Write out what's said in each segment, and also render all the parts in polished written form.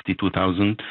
52,000.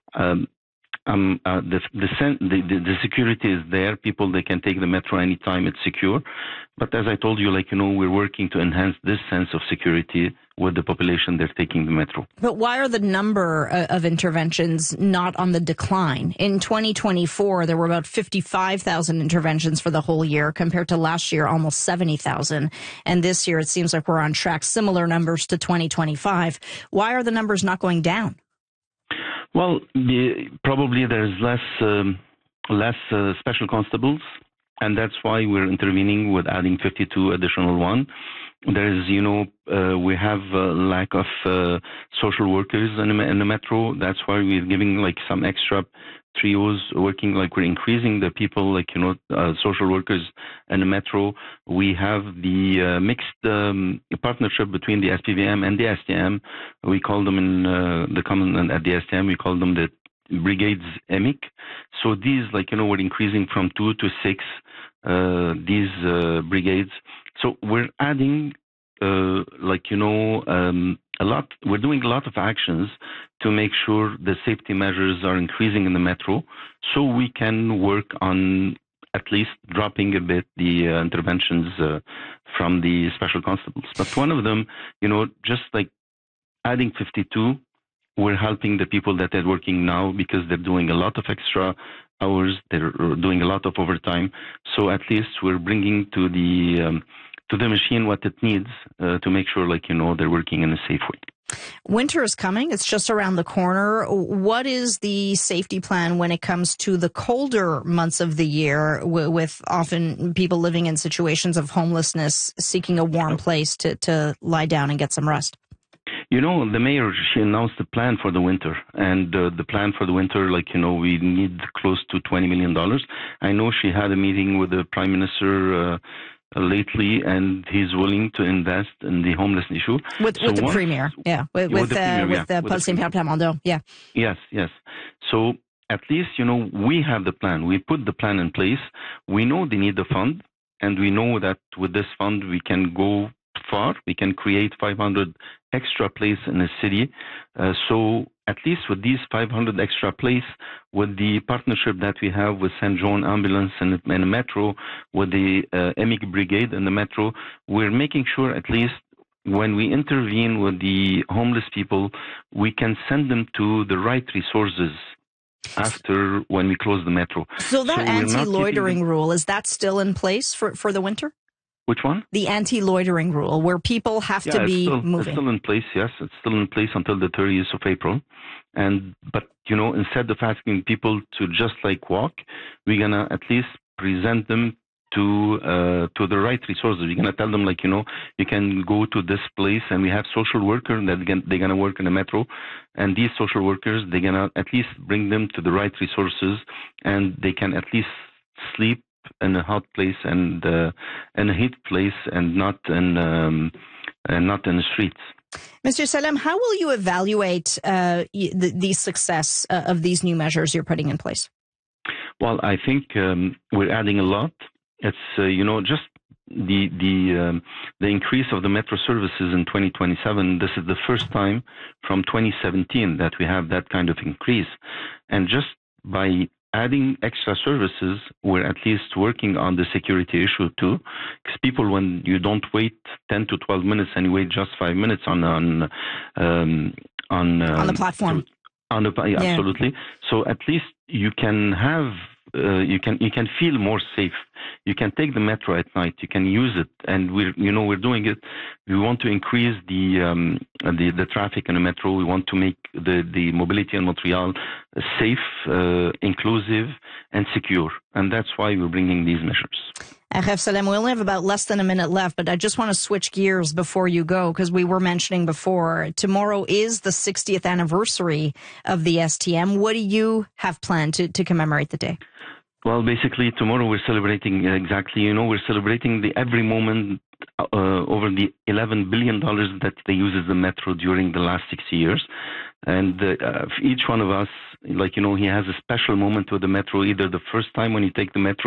The security is there. People, they can take the metro anytime. It's secure. But as I told you, we're working to enhance this sense of security with the population they're taking the metro. But why are the number of interventions not on the decline? In 2024, there were about 55,000 interventions for the whole year compared to last year, almost 70,000. And this year, it seems like we're on track, similar numbers to 2025. Why are the numbers not going down? Well, probably there's less special constables, and that's why we're intervening with adding 52 additional one. There is, we have a lack of social workers in the metro. That's why we're giving some extra trios working. We're increasing the people, social workers in the metro. We have the mixed partnership between the SPVM and the STM. We call them in the common at the STM. We call them the brigades EMIC. So these, we're increasing from 2 to 6 these brigades. So we're adding, a lot. We're doing a lot of actions to make sure the safety measures are increasing in the metro, so we can work on at least dropping a bit the interventions from the special constables. But one of them, just adding 52, we're helping the people that are working now because they're doing a lot of extra hours. They're doing a lot of overtime. So at least we're bringing to the machine what it needs to make sure, they're working in a safe way. Winter is coming. It's just around the corner. What is the safety plan when it comes to the colder months of the year, with often people living in situations of homelessness, seeking a warm place to lie down and get some rest? The mayor, she announced the plan for the winter, and the plan for the winter, we need close to $20 million. I know she had a meeting with the Prime Minister lately, and he's willing to invest in the homeless issue. With the Premier, yeah. With Paul Saint-Pierre Plamondon, yeah. Yes. So at least, we have the plan. We put the plan in place. We know they need the fund, and we know that with this fund, we can go far. We can create 500 extra places in the city. So at least with these 500 extra places, with the partnership that we have with St. John Ambulance and the Metro, with the EMIC Brigade and the Metro, we're making sure at least when we intervene with the homeless people, we can send them to the right resources after when we close the Metro. So that anti-loitering rule, is that still in place for the winter? Which one? The anti-loitering rule, where people have to be moving. It's still in place, yes. It's still in place until the 30th of April. But instead of asking people to just walk, we're going to at least present them to the right resources. We're going to tell them, you can go to this place, and we have social workers that they're going to work in the metro. And these social workers, they're going to at least bring them to the right resources, and they can at least sleep in a hot place and in a heat place, and not in the streets. Mr. Salem, how will you evaluate the success of these new measures you're putting in place? Well, I think we're adding a lot. It's just the increase of the metro services in 2027. This is the first time from 2017 that we have that kind of increase, and just by adding extra services, we're at least working on the security issue too. Because people, when you don't wait 10 to 12 minutes and you wait just 5 minutes on the platform. Absolutely. So at least you can have you can feel more safe. You can take the metro at night. You can use it, and we're doing it. We want to increase the traffic in the metro. We want to make the mobility in Montreal safe, inclusive, and secure, and that's why we're bringing these measures. Aref Salem, we only have about less than a minute left, but I just want to switch gears before you go, because we were mentioning before, tomorrow is the 60th anniversary of the STM. What do you have planned to commemorate the day? Well, basically, tomorrow we're celebrating we're celebrating the every moment over the $11 billion that they use as the metro during the last 60 years. And each one of us, he has a special moment with the metro, either the first time when you take the metro